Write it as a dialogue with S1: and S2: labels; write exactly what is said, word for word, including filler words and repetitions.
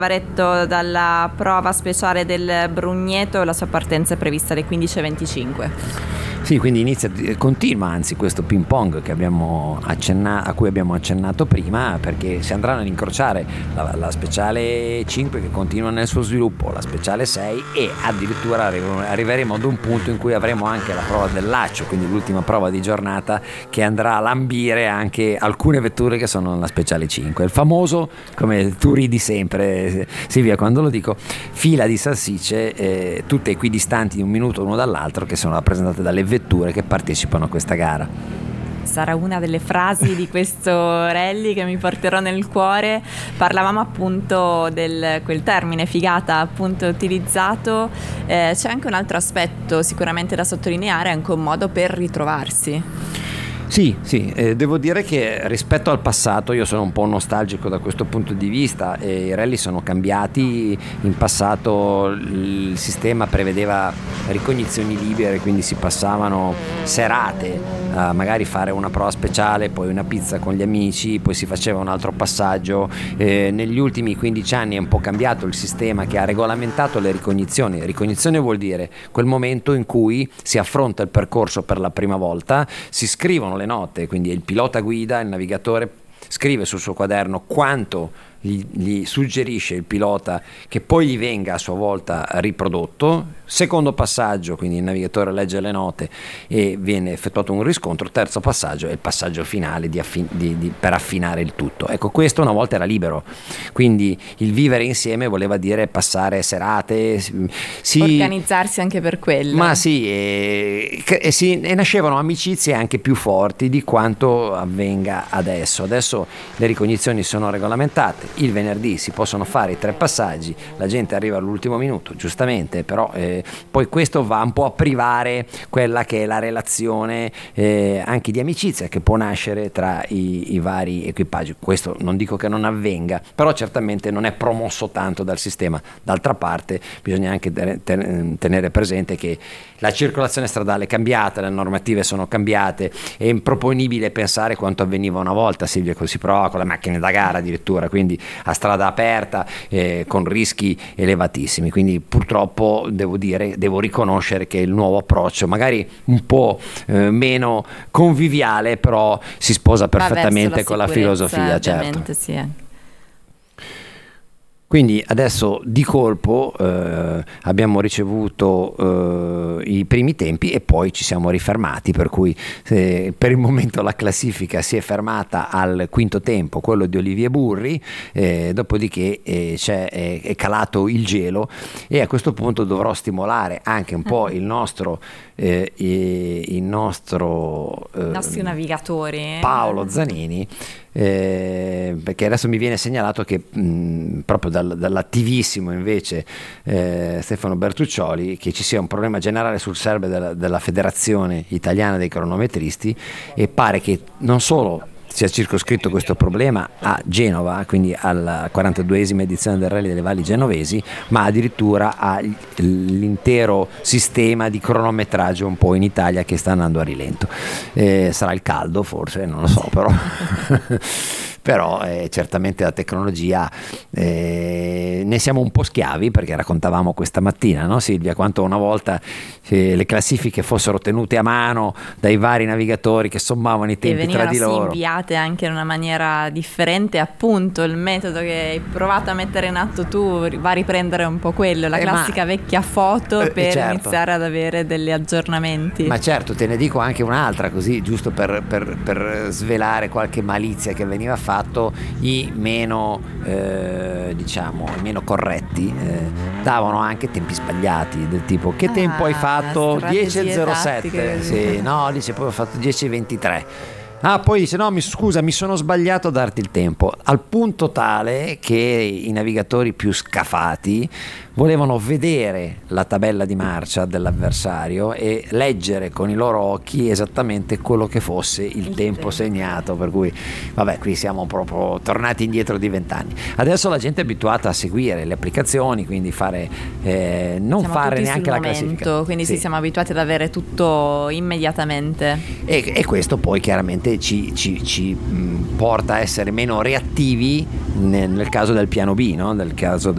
S1: Varetto dalla prova speciale del Brugneto, la sua partenza è prevista alle quindici e venticinque.
S2: Sì, quindi inizia, continua anzi questo ping pong che abbiamo accenna, a cui abbiamo accennato prima, perché si andranno ad incrociare la, la speciale cinque che continua nel suo sviluppo, la speciale sei, e addirittura arriveremo ad un punto in cui avremo anche la prova del laccio, quindi l'ultima prova di giornata, che andrà a lambire anche alcune vetture che sono nella speciale cinque. Il famoso, come tu ridi sempre Silvia quando lo dico, fila di salsicce, eh, tutte equidistanti di un minuto l'uno dall'altro, che sono rappresentate dalle vetture che partecipano a questa gara.
S1: Sarà una delle frasi di questo rally che mi porterò nel cuore. Parlavamo appunto del quel termine figata appunto utilizzato, eh, c'è anche un altro aspetto sicuramente da sottolineare, anche un modo per ritrovarsi.
S2: Sì, sì, eh, devo dire che rispetto al passato io sono un po' nostalgico da questo punto di vista, e i rally sono cambiati. In passato il sistema prevedeva ricognizioni libere, quindi si passavano serate a magari fare una prova speciale, poi una pizza con gli amici, poi si faceva un altro passaggio. Eh, negli ultimi quindici anni è un po' cambiato il sistema che ha regolamentato le ricognizioni. Ricognizione vuol dire quel momento in cui si affronta il percorso per la prima volta, si scrivono le note, quindi il pilota guida, il navigatore scrive sul suo quaderno quanto gli, gli suggerisce il pilota che poi gli venga a sua volta riprodotto. Secondo passaggio, quindi il navigatore legge le note e viene effettuato un riscontro. Terzo passaggio è il passaggio finale di affin- di, di, per affinare il tutto. Ecco, questo una volta era libero, quindi il vivere insieme voleva dire passare serate, si,
S1: organizzarsi anche per quello.
S2: Ma sì, e, e, si, e nascevano amicizie anche più forti di quanto avvenga adesso. Adesso le ricognizioni sono regolamentate, il venerdì si possono fare i tre passaggi, la gente arriva all'ultimo minuto, giustamente, però eh, poi questo va un po' a privare quella che è la relazione eh, anche di amicizia che può nascere tra i, i vari equipaggi. Questo non dico che non avvenga, però certamente non è promosso tanto dal sistema. D'altra parte bisogna anche tenere presente che la circolazione stradale è cambiata, le normative sono cambiate, è improponibile pensare quanto avveniva una volta, Silvia, si provava con le macchine da gara addirittura, quindi a strada aperta, eh, con rischi elevatissimi. Quindi purtroppo devo dire, devo riconoscere che il nuovo approccio, magari un po' eh, meno conviviale, però si sposa perfettamente la con la filosofia, certo.
S1: Sì.
S2: Quindi adesso di colpo eh, abbiamo ricevuto eh, i primi tempi e poi ci siamo rifermati, per cui eh, per il momento la classifica si è fermata al quinto tempo, quello di Olivier Burri, eh, dopodiché eh, c'è, è, è calato il gelo, e a questo punto dovrò stimolare anche un po' il nostro eh, il nostro eh,
S1: i nostri navigatori
S2: Paolo Zanini, Eh, perché adesso mi viene segnalato che mh, proprio dal, dall'attivissimo invece eh, Stefano Bertuccioli, che ci sia un problema generale sul server della, della Federazione Italiana dei Cronometristi, e pare che non solo sia circoscritto questo problema a Genova, quindi alla quarantaduesima edizione del Rally delle Valli Genovesi, ma addirittura all'intero sistema di cronometraggio un po' in Italia che sta andando a rilento. Eh, sarà il caldo forse, non lo so, però però eh, certamente la tecnologia eh, ne siamo un po' schiavi, perché raccontavamo questa mattina, no Silvia, quanto una volta eh, le classifiche fossero tenute a mano dai vari navigatori che sommavano i tempi tra di loro,
S1: inviate anche in una maniera differente. Appunto il metodo che hai provato a mettere in atto tu va a riprendere un po' quello, la
S2: eh,
S1: classica
S2: ma,
S1: vecchia foto
S2: eh,
S1: per
S2: certo.
S1: iniziare ad avere degli aggiornamenti.
S2: Ma certo, te ne dico anche un'altra, così giusto per, per, per svelare qualche malizia che veniva fatta. I meno eh, diciamo i meno corretti eh, davano anche tempi sbagliati, del tipo: che
S1: ah,
S2: tempo hai fatto? dieci e zero sette. Sì, no, dice poi ho fatto dieci e ventitré. Ah, poi dice: no, mi, scusa, mi sono sbagliato a darti il tempo, al punto tale che i navigatori più scafati volevano vedere la tabella di marcia dell'avversario e leggere con i loro occhi esattamente quello che fosse il, il tempo, tempo segnato, per cui vabbè, qui siamo proprio tornati indietro di vent'anni. Adesso la gente è abituata a seguire le applicazioni, quindi fare eh, non
S1: siamo
S2: fare neanche la
S1: momento,
S2: classifica,
S1: quindi
S2: sì.
S1: sì, siamo abituati ad avere tutto immediatamente,
S2: e, e questo poi chiaramente ci, ci, ci mh, porta a essere meno reattivi nel, nel caso del piano B, no? Nel caso